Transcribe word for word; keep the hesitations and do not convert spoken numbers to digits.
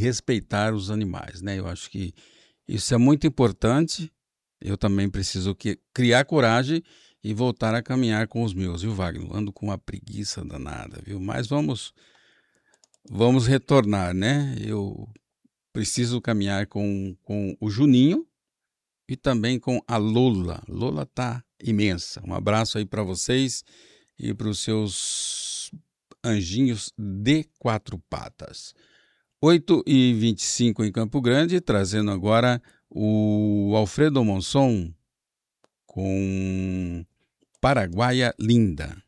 respeitar os animais, né? Eu acho que isso é muito importante. Eu também preciso que, criar coragem e voltar a caminhar com os meus, viu, Wagner? Ando com uma preguiça danada, viu? Mas vamos, vamos retornar, né? Eu preciso caminhar com, com o Juninho e também com a Lola. Lola tá imensa. Um abraço aí para vocês e para os seus anjinhos de quatro patas. oito e vinte e cinco em Campo Grande, trazendo agora o Alfredo Monson com Paraguaia Linda.